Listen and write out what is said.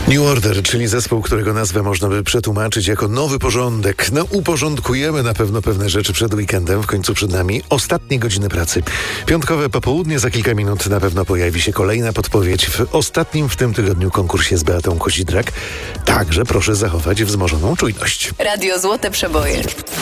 New Order, czyli zespół, którego nazwę można by przetłumaczyć jako nowy porządek. No, uporządkujemy na pewno pewne rzeczy przed weekendem, w końcu przed nami ostatnie godziny pracy. Piątkowe popołudnie, za kilka minut na pewno pojawi się kolejna podpowiedź w ostatnim w tym tygodniu konkursie z Beatą Kozidrak. Także proszę zachować wzmożoną czujność. Radio Złote Przeboje.